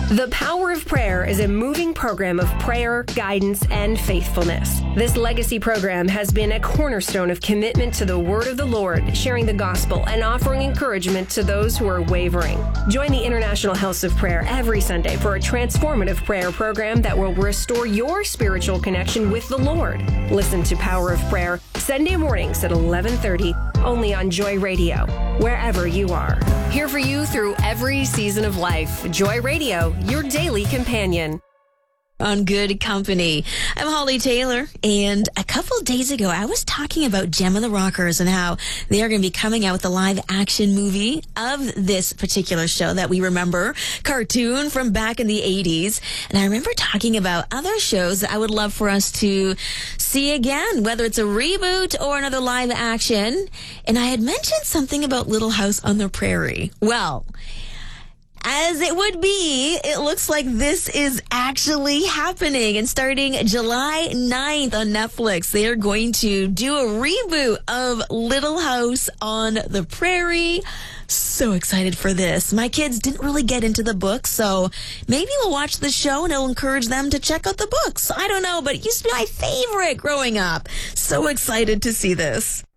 The Power of Prayer is a moving program of prayer, guidance, and faithfulness. This legacy program has been a cornerstone of commitment to the Word of the Lord, sharing the gospel and offering encouragement to those who are wavering. Join the International House of Prayer every Sunday for a transformative prayer program that will restore your spiritual connection with the Lord. Listen to Power of Prayer Sunday mornings at 11:30, only on Joy Radio, wherever you are. Here for you through every season of life. Joy Radio, your daily companion. On Good Company. I'm Holly Taylor, and a couple days ago, I was talking about Gem and the Rockers and how they are going to be coming out with a live-action movie of this particular show that we remember, cartoon from back in the 80s. And I remember talking about other shows that I would love for us to see again, whether it's a reboot or another live-action. And I had mentioned something about Little House on the Prairie. Well, as it would be, it looks like this is actually happening. And starting July 9th on Netflix, they are going to do a reboot of Little House on the Prairie. So excited for this. My kids didn't really get into the books, so maybe we'll watch the show and it'll encourage them to check out the books. I don't know, but it used to be my favorite growing up. So excited to see this.